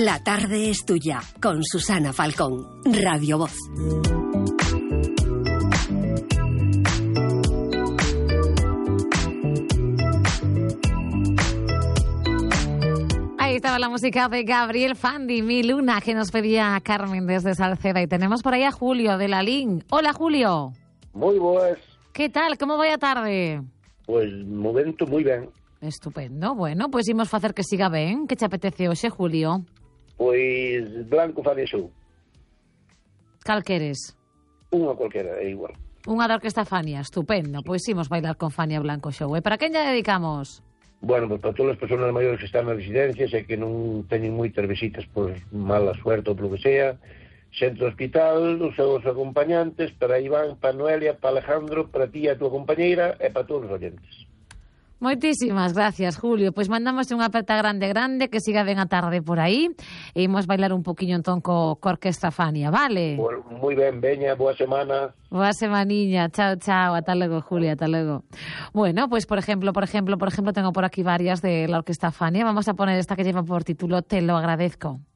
La tarde es tuya, con Susana Falcón, Radio Voz. Ahí estaba la música de Gabriel Fandi, Mi Luna, que nos pedía Carmen desde Salceda. Y tenemos por ahí a Julio de la LIN. Hola, Julio. Moi boas. ¿Qué tal? ¿Cómo vai a tarde? Pois, momento moi ben. Estupendo. Bueno, pois imos facer que siga ben. Que te apetece hoxe, Julio? Pois, Blanco Fania Show. Cal queres? Unha cualquera, é igual. Unha da Orquesta Fania. Estupendo. Pois imos bailar con Fania Blanco Show. E para quen lle dedicamos? Bueno, pues para todas as persoas maiores que están nas residencias e que non teñen moitas visitas por mala suerte ou polo que sea, xente do hospital, os seus acompañantes, para Iván, para Noelia, para Alejandro, para ti e a tua compañeira e para todos os oyentes. Moitísimas gracias, Julio. Pois mandamos unha aperta grande, que siga ben a tarde por aí e imos bailar un poquinho entón co Orquesta Fania, vale? Bueno, moi ben, veña, boa semana. Boa semaniña, chao, chao, ata logo, Julio, ata logo. Bueno, pues por ejemplo, tengo por aquí varias de la Orquesta Fania. Vamos a poner esta que lleva por título Te lo agradezco.